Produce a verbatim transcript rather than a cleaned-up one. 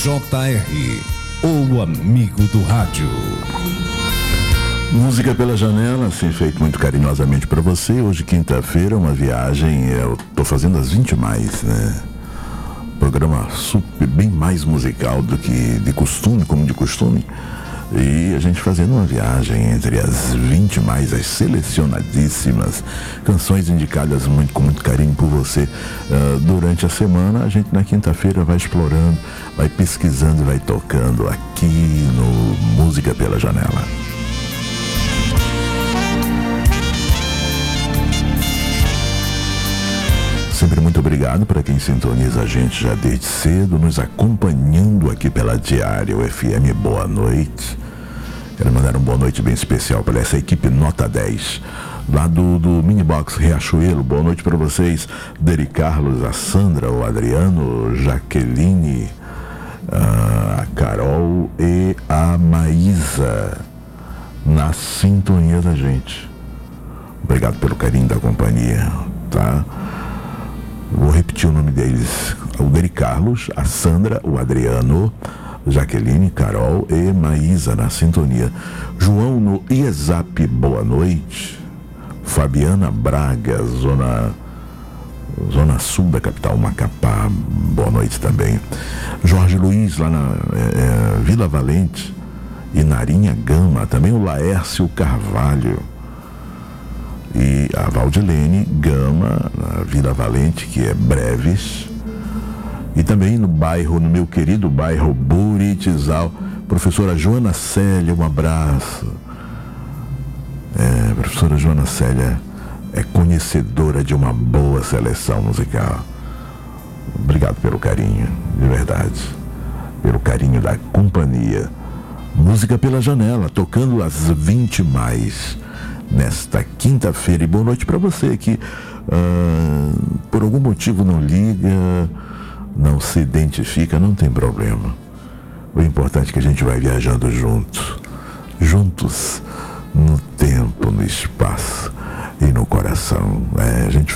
J R, o amigo do rádio. Música pela janela, assim, feito muito carinhosamente para você. Hoje, quinta-feira, uma viagem. Eu tô fazendo as vinte mais, né? Programa super, bem mais musical do que de costume, como de costume. E a gente fazendo uma viagem entre as vinte mais, as selecionadíssimas canções indicadas muito, com muito carinho por você uh, durante a semana. A gente na quinta-feira vai explorando, vai pesquisando, vai tocando aqui no Música pela Janela. Sempre muito obrigado para quem sintoniza a gente já desde cedo, nos acompanhando aqui pela Diário F M. Boa noite. Quero mandar uma boa noite bem especial para essa equipe Nota dez, lá do, do Minibox Riachuelo. Boa noite para vocês, Deri Carlos, a Sandra, o Adriano, Jaqueline, a Carol e a Maísa, na sintonia da gente. Obrigado pelo carinho da companhia, tá? Vou repetir o nome deles: o Deri Carlos, a Sandra, o Adriano, Jaqueline, Carol e Maísa na sintonia. João no I E S A P, boa noite. Fabiana Braga, zona, zona sul da capital, Macapá, boa noite também. Jorge Luiz, lá na é, Vila Valente, e Narinha Gama, também o Laércio Carvalho. E a Valdilene Gama, na Vila Valente, que é Breves. E também no bairro, no meu querido bairro Buritizal, professora Joana Célia, um abraço. É, a professora Joana Célia é conhecedora de uma boa seleção musical. Obrigado pelo carinho, de verdade. Pelo carinho da companhia. Música pela Janela, tocando às vinte mais. Nesta quinta-feira. E boa noite para você que uh, por algum motivo não liga, não se identifica, não tem problema. O importante é que a gente vai viajando juntos, juntos no tempo, no espaço e no coração. É, a gente